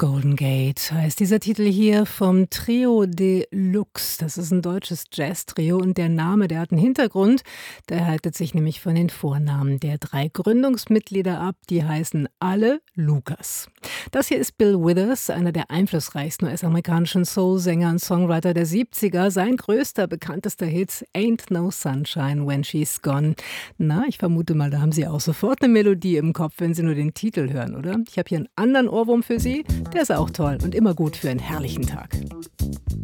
Golden Gate heißt dieser Titel hier vom Trio de Luxe. Das ist ein deutsches Jazz-Trio und der Name, der hat einen Hintergrund. Der leitet sich nämlich von den Vornamen der 3 Gründungsmitglieder ab. Die heißen alle Lucas. Das hier ist Bill Withers, einer der einflussreichsten US-amerikanischen Soul-Sänger und Songwriter der 70er. Sein größter, bekanntester Hit Ain't No Sunshine When She's Gone. Na, ich vermute mal, da haben Sie auch sofort eine Melodie im Kopf, wenn Sie nur den Titel hören, oder? Ich habe hier einen anderen Ohrwurm für Sie. Der ist auch toll und immer gut für einen herrlichen Tag.